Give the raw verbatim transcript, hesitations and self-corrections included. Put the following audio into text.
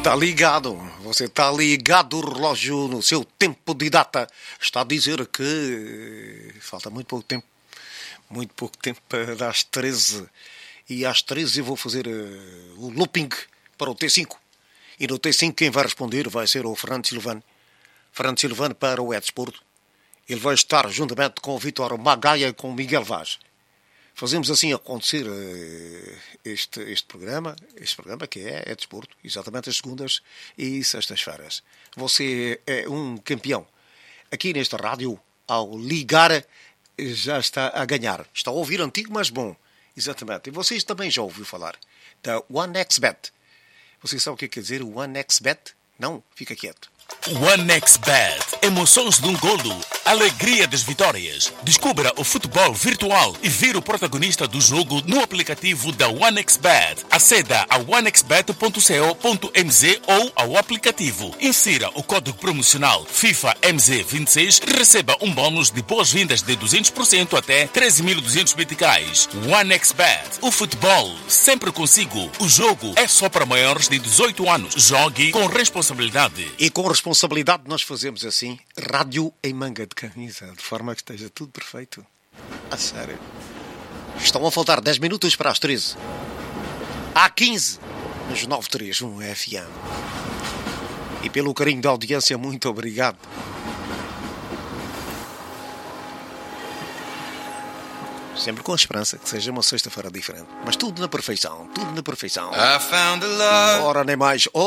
está ligado, você está ligado, o relógio no seu tempo de data está a dizer que falta muito pouco tempo, muito pouco tempo para dar às treze, e às treze eu vou fazer uh, o looping para o T cinco, e no T cinco quem vai responder vai ser o Fernando Silvano, Fernando Silvano para o É Desporto. Ele vai estar juntamente com o Vítor Magaia e com o Miguel Vaz. Fazemos assim acontecer uh, este, este programa, este programa que é, é Desporto, exatamente as segundas e sextas-feiras. Você é um campeão. Aqui nesta rádio, ao ligar, já está a ganhar. Está a ouvir antigo, mas bom. Exatamente. E vocês também já ouviram falar da OneXBet. Vocês sabem o que quer dizer o OneXBet? Não? Fica quieto. OneXBet. Emoções de um golo. Alegria das vitórias. Descubra o futebol virtual e vire o protagonista do jogo no aplicativo da OneXBet. Aceda a onexbet ponto co ponto mz ou ao aplicativo. Insira o código promocional FIFA M Z vinte e seis e receba um bônus de boas-vindas de duzentos por cento até treze mil e duzentos meticais. OneXBet. O futebol sempre consigo. O jogo é só para maiores de dezoito anos. Jogue com responsabilidade. E com responsabilidade nós fazemos assim, rádio em manga de camisa, de forma que esteja tudo perfeito. A sério. Estão a faltar dez minutos para as treze. Há quinze nos nove três um F M. E pelo carinho da audiência, muito obrigado. Sempre com a esperança que seja uma sexta-feira diferente. Mas tudo na perfeição, tudo na perfeição. Ora, nem mais.